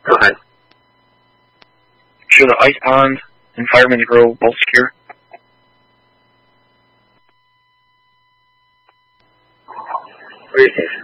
Go ahead. Should the Ice Pond and Fireman's Grove both secure? What do you think?